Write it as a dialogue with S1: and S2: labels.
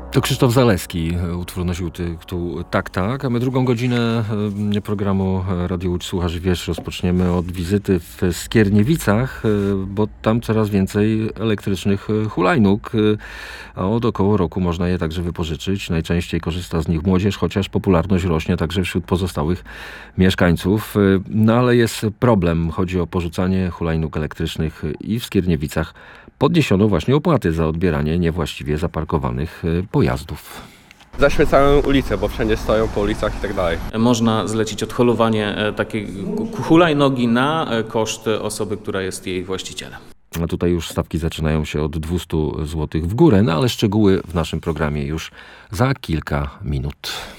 S1: To Krzysztof Zaleski utwór nosił tytuł Tak, tak, a my drugą godzinę programu Radio Łódź Słuchasz i Wiesz rozpoczniemy od wizyty w Skierniewicach, bo tam coraz więcej elektrycznych hulajnóg, a od około roku można je także wypożyczyć. Najczęściej korzysta z nich młodzież, chociaż popularność rośnie także wśród pozostałych mieszkańców. No ale jest problem, chodzi o porzucanie hulajnóg elektrycznych i w Skierniewicach podniesiono właśnie opłaty za odbieranie niewłaściwie zaparkowanych pojazdów.
S2: Zaśmiecają ulice, bo wszędzie stoją po ulicach i tak dalej.
S3: Można zlecić odholowanie takiej hulajnogi na koszt osoby, która jest jej właścicielem.
S1: A tutaj już stawki zaczynają się od 200 zł w górę, no ale szczegóły w naszym programie już za kilka minut.